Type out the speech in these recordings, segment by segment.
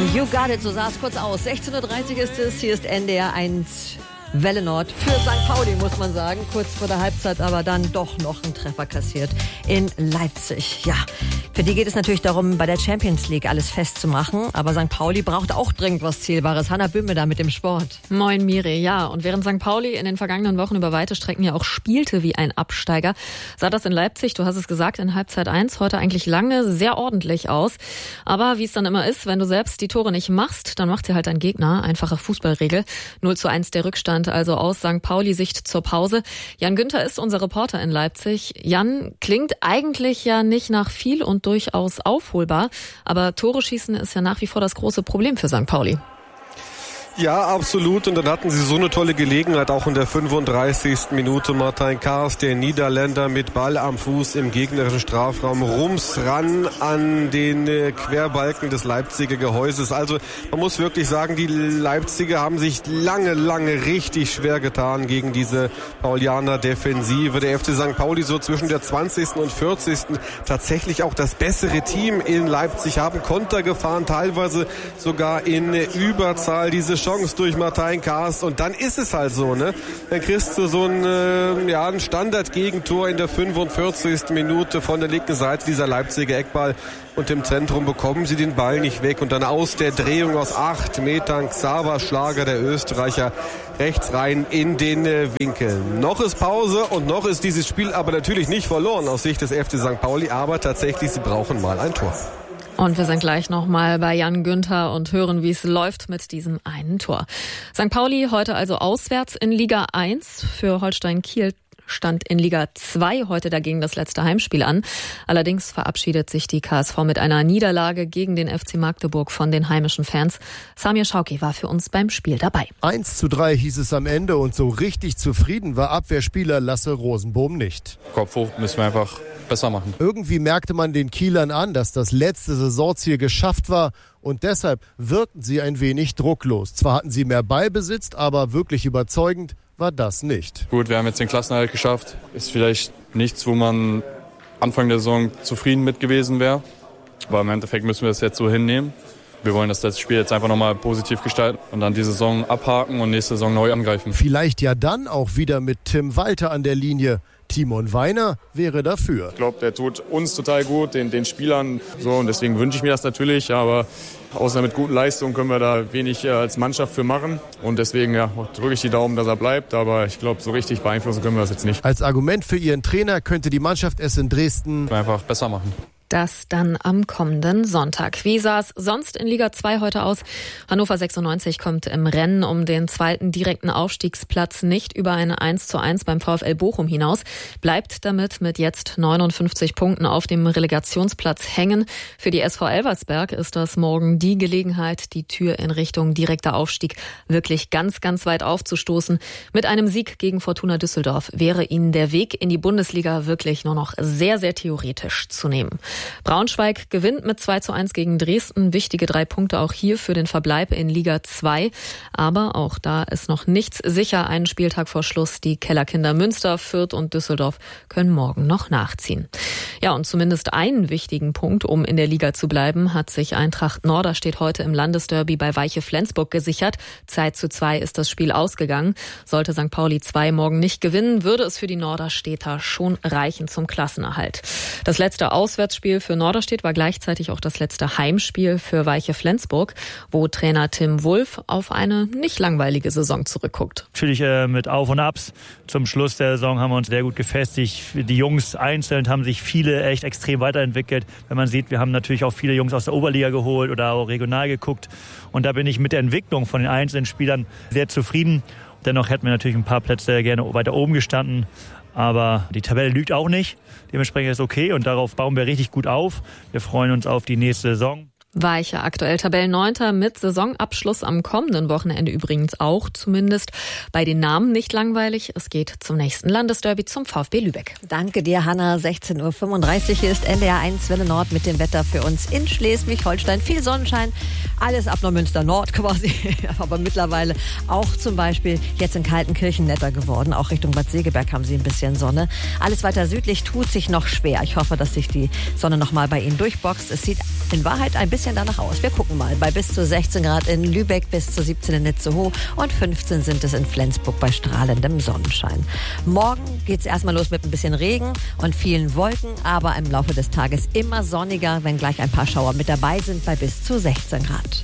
You got it, so sah es kurz aus. 16:30 Uhr ist es, hier ist NDR 1 Welle Nord für St. Pauli, muss man sagen. Kurz vor der Halbzeit aber dann doch noch einen Treffer kassiert in Leipzig. Ja, für die geht es natürlich darum, bei der Champions League alles festzumachen. Aber St. Pauli braucht auch dringend was Zählbares. Hanna Böhme da mit dem Sport. Moin Miri, ja. Und während St. Pauli in den vergangenen Wochen über weite Strecken ja auch spielte wie ein Absteiger, sah das in Leipzig, du hast es gesagt, in Halbzeit 1 heute eigentlich lange sehr ordentlich aus. Aber wie es dann immer ist, wenn du selbst die Tore nicht machst, dann macht sie halt dein Gegner. Einfache Fußballregel. 0:1 der Rückstand also aus St. Pauli-Sicht zur Pause. Jan Günther ist unser Reporter in Leipzig. Jan, klingt eigentlich ja nicht nach viel und durchaus aufholbar, aber Tore schießen ist ja nach wie vor das große Problem für St. Pauli. Ja, absolut. Und dann hatten sie so eine tolle Gelegenheit, auch in der 35. Minute. Martijn Kaars, der Niederländer, mit Ball am Fuß im gegnerischen Strafraum, rums ran an den Querbalken des Leipziger Gehäuses. Also man muss wirklich sagen, die Leipziger haben sich lange richtig schwer getan gegen diese Paulianer Defensive. Der FC St. Pauli so zwischen der 20. und 40. tatsächlich auch das bessere Team in Leipzig, haben Konter gefahren, teilweise sogar in Überzahl. Diese Chance durch Martijn Kaars, und dann ist es halt so, ne? Dann kriegst du so ein Standard-Gegentor in der 45. Minute von der linken Seite, dieser Leipziger Eckball, und im Zentrum bekommen sie den Ball nicht weg und dann aus der Drehung aus 8 Metern Xaver Schlager, der Österreicher, rechts rein in den Winkel. Noch ist Pause und noch ist dieses Spiel aber natürlich nicht verloren aus Sicht des FC St. Pauli, aber tatsächlich, sie brauchen mal ein Tor. Und wir sind gleich nochmal bei Jan Günther und hören, wie es läuft mit diesem einen Tor. St. Pauli heute also auswärts in Liga 1. Für Holstein Kiel stand in Liga 2 heute dagegen das letzte Heimspiel an. Allerdings verabschiedet sich die KSV mit einer Niederlage gegen den FC Magdeburg von den heimischen Fans. Samir Schauki war für uns beim Spiel dabei. 1:3 hieß es am Ende, und so richtig zufrieden war Abwehrspieler Lasse Rosenbohm nicht. Kopf hoch, müssen wir einfach besser machen. Irgendwie merkte man den Kielern an, dass das letzte Saisonziel geschafft war, und deshalb wirkten sie ein wenig drucklos. Zwar hatten sie mehr Ballbesitz, aber wirklich überzeugend war das nicht. Gut, wir haben jetzt den Klassenerhalt geschafft. Ist vielleicht nichts, wo man Anfang der Saison zufrieden mit gewesen wäre. Aber im Endeffekt müssen wir es jetzt so hinnehmen. Wir wollen das Spiel jetzt einfach nochmal positiv gestalten und dann die Saison abhaken und nächste Saison neu angreifen. Vielleicht ja dann auch wieder mit Tim Walter an der Linie. Timon Weiner wäre dafür. Ich glaube, der tut uns total gut, den Spielern. So, und deswegen wünsche ich mir das natürlich. Aber außer mit guten Leistungen können wir da wenig als Mannschaft für machen. Und deswegen drücke ich die Daumen, dass er bleibt. Aber ich glaube, so richtig beeinflussen können wir das jetzt nicht. Als Argument für ihren Trainer könnte die Mannschaft es in Dresden einfach besser machen. Das dann am kommenden Sonntag. Wie sah es sonst in Liga 2 heute aus? Hannover 96 kommt im Rennen um den zweiten direkten Aufstiegsplatz nicht über eine 1:1 beim VfL Bochum hinaus, bleibt damit mit jetzt 59 Punkten auf dem Relegationsplatz hängen. Für die SV Elversberg ist das morgen die Gelegenheit, die Tür in Richtung direkter Aufstieg wirklich ganz weit aufzustoßen. Mit einem Sieg gegen Fortuna Düsseldorf wäre ihnen der Weg in die Bundesliga wirklich nur noch sehr theoretisch zu nehmen. Braunschweig gewinnt mit 2:1 gegen Dresden. Wichtige 3 Punkte auch hier für den Verbleib in Liga 2. Aber auch da ist noch nichts sicher. Einen Spieltag vor Schluss. Die Kellerkinder Münster, Fürth und Düsseldorf können morgen noch nachziehen. Ja, und zumindest einen wichtigen Punkt, um in der Liga zu bleiben, hat sich Eintracht Norderstedt heute im Landesderby bei Weiche Flensburg gesichert. 2:2 ist das Spiel ausgegangen. Sollte St. Pauli 2 morgen nicht gewinnen, würde es für die Norderstädter schon reichen zum Klassenerhalt. Das letzte Auswärtsspiel für Norderstedt war gleichzeitig auch das letzte Heimspiel für Weiche Flensburg, wo Trainer Tim Wulff auf eine nicht langweilige Saison zurückguckt. Natürlich mit Auf und Abs. Zum Schluss der Saison haben wir uns sehr gut gefestigt. Die Jungs einzeln haben sich viele echt extrem weiterentwickelt. Wenn man sieht, wir haben natürlich auch viele Jungs aus der Oberliga geholt oder auch regional geguckt. Und da bin ich mit der Entwicklung von den einzelnen Spielern sehr zufrieden. Dennoch hätten wir natürlich ein paar Plätze gerne weiter oben gestanden. Aber die Tabelle lügt auch nicht. Dementsprechend ist es okay und darauf bauen wir richtig gut auf. Wir freuen uns auf die nächste Saison. Weiche aktuell Tabellenneunter mit Saisonabschluss am kommenden Wochenende übrigens auch, zumindest bei den Namen nicht langweilig. Es geht zum nächsten Landesderby zum VfB Lübeck. Danke dir, Hanna. 16:35 Uhr. Hier ist NDR 1 Welle Nord mit dem Wetter für uns in Schleswig-Holstein. Viel Sonnenschein, alles ab Neumünster Nord quasi, aber mittlerweile auch zum Beispiel jetzt in Kaltenkirchen netter geworden. Auch Richtung Bad Segeberg haben sie ein bisschen Sonne. Alles weiter südlich tut sich noch schwer. Ich hoffe, dass sich die Sonne noch mal bei Ihnen durchboxt. Es sieht in Wahrheit ein bisschen bisschen danach aus. Wir gucken mal. Bei bis zu 16 Grad in Lübeck, bis zu 17 in Itzehoe und 15 sind es in Flensburg bei strahlendem Sonnenschein. Morgen geht es erstmal los mit ein bisschen Regen und vielen Wolken, aber im Laufe des Tages immer sonniger, wenn gleich ein paar Schauer mit dabei sind, bei bis zu 16 Grad.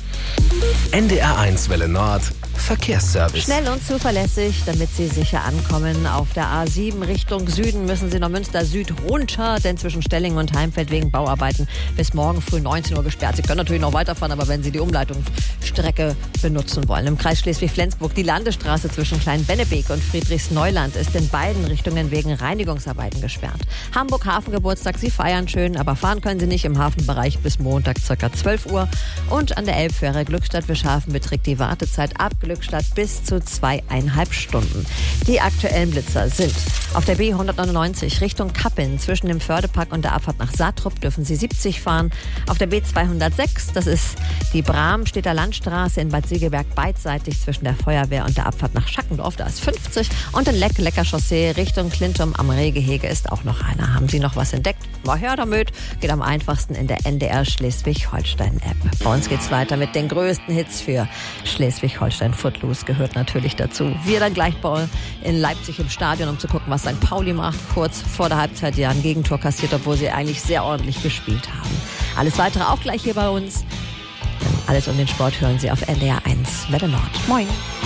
NDR1 Welle Nord Verkehrsservice. Schnell und zuverlässig, damit Sie sicher ankommen. Auf der A7 Richtung Süden müssen Sie noch Münster Süd runter, denn zwischen Stellingen und Heimfeld wegen Bauarbeiten bis morgen früh 19 Uhr gesperrt. Sie können natürlich noch weiterfahren, aber wenn Sie die Umleitungsstrecke benutzen wollen. Im Kreis Schleswig-Flensburg die Landesstraße zwischen Klein-Bennebeek und Friedrichsneuland ist in beiden Richtungen wegen Reinigungsarbeiten gesperrt. Hamburg Hafengeburtstag, Sie feiern schön, aber fahren können Sie nicht im Hafenbereich bis Montag ca. 12 Uhr. Und an der Elbfähre Glückstadt-Wischhafen beträgt die Wartezeit ab Glückstadt bis zu 2,5 Stunden. Die aktuellen Blitzer sind: auf der B199 Richtung Kappeln zwischen dem Fördepark und der Abfahrt nach Saatrup dürfen Sie 70 fahren. Auf der B206, das ist die Bramstedter Landstraße in Bad Segeberg, beidseitig zwischen der Feuerwehr und der Abfahrt nach Schackendorf, da ist 50. Und in Leck-Lecker Chaussee Richtung Klintum am Rehgehege ist auch noch einer. Haben Sie noch was entdeckt? War Hördermöd, geht am einfachsten in der NDR Schleswig-Holstein-App. Bei uns geht's weiter mit den größten Hits für Schleswig-Holstein. Footloose gehört natürlich dazu. Wir dann gleich in Leipzig im Stadion, um zu gucken, was St. Pauli macht. Kurz vor der Halbzeit ja ein Gegentor kassiert, obwohl sie eigentlich sehr ordentlich gespielt haben. Alles weitere auch gleich hier bei uns. Alles um den Sport hören Sie auf NDR1 Welle Nord. Moin.